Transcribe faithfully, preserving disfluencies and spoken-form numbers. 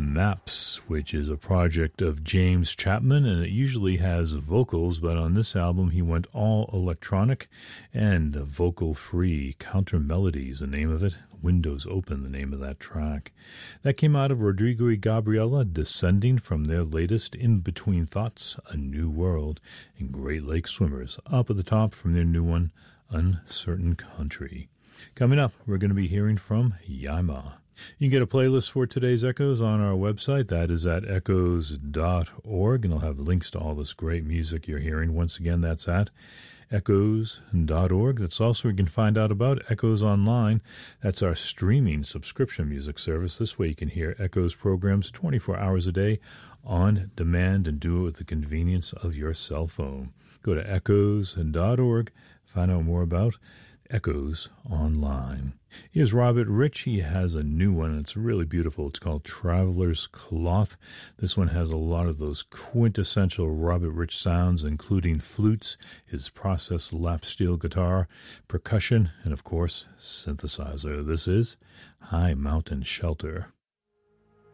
Maps, which is a project of James Chapman, and it usually has vocals, but on this album he went all electronic and vocal-free. Counter Melodies, the name of it. Windows Open, the name of that track. That came out of Rodrigo y Gabriela, descending from their latest In Between Thoughts, A New World, and Great Lake Swimmers, up at the top from their new one, Uncertain Country. Coming up, we're going to be hearing from Yaima. You can get a playlist for today's Echoes on our website. That is at echoes dot org, and I'll have links to all this great music you're hearing. Once again, that's at echoes dot org. That's also where you can find out about Echoes Online. That's our streaming subscription music service. This way you can hear Echoes programs twenty-four hours a day on demand and do it with the convenience of your cell phone. Go to echoes dot org, find out more about Echoes Online. Here's Robert Rich. He has a new one. It's really beautiful. It's called Traveler's Cloth. This one has a lot of those quintessential Robert Rich sounds, including flutes, his processed lap steel guitar, percussion, and of course, synthesizer. This is High Mountain Shelter.